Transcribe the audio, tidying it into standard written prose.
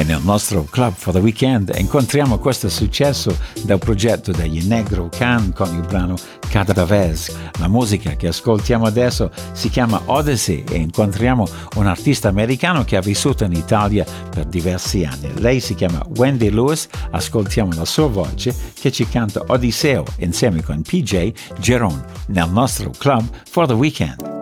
nel nostro Club for the Weekend incontriamo questo successo del progetto degli Negro Can con il brano Cada Vez. La musica che ascoltiamo adesso si chiama Odyssey e incontriamo un artista americano che ha vissuto in Italia per diversi anni. Lei si chiama Wendy Lewis, ascoltiamo la sua voce che ci canta Odisseo insieme con PJ Geron nel nostro Club for the Weekend.